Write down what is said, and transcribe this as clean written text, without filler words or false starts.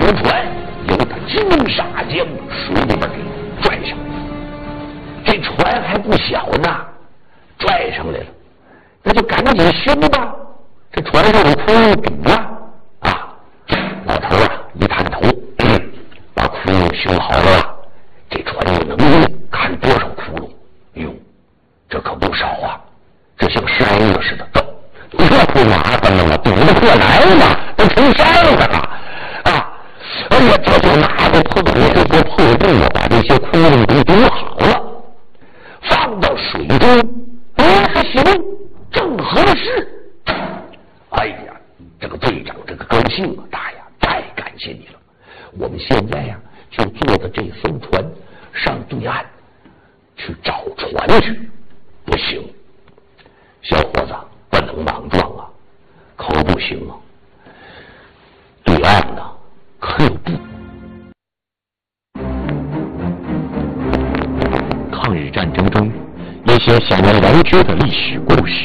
船由他金沙江水里边给拽上来，这船还不小呢，拽上来了，那就赶紧修吧。这船上有窟窿堵了啊！老头啊，一探头，把窟窿修好了。这船有能力看多少窟窿？哟，这可不少啊！这像山了似的，走，这不麻烦了吗？堵得过来吗？都成山上了啊！哎呀，这就拿着破布啊，把这些窟窿给堵好了，放到水中，还行，正合适。哎呀，这个队长这个高兴啊，大呀，太感谢你了！我们现在呀，就坐着这艘船上对岸去找船去。不行，小伙子不能莽撞啊，可不行啊！对岸呢，可有布。 抗日战争中一些鲜为人知的历史故事。